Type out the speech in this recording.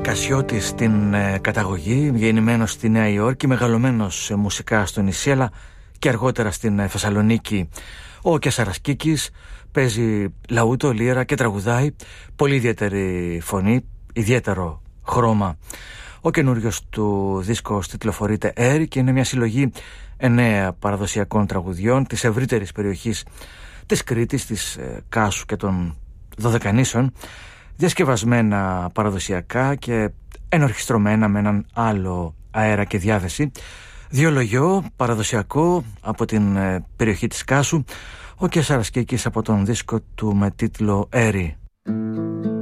Κασιώτης στην καταγωγή, γεννημένος στη Νέα Υόρκη, μεγαλωμένος μουσικά στο νησί αλλά και αργότερα στην Θεσσαλονίκη. Ο Κεσαρασκίκης παίζει λαούτο, λύρα και τραγουδάει. Πολύ ιδιαίτερη φωνή, ιδιαίτερο χρώμα. Ο καινούριος του δίσκος τιτλοφορείται «Έρη» και είναι μια συλλογή 9 παραδοσιακών τραγουδιών της ευρύτερης περιοχής της Κρήτης, της Κάσου και των Δωδεκανήσων, διασκευασμένα παραδοσιακά και ενορχιστρωμένα με έναν άλλο αέρα και διάθεση. Διολογιό παραδοσιακό από την περιοχή της Κάσου, ο Κεσαρασκίκης από τον δίσκο του με τίτλο «Έρη».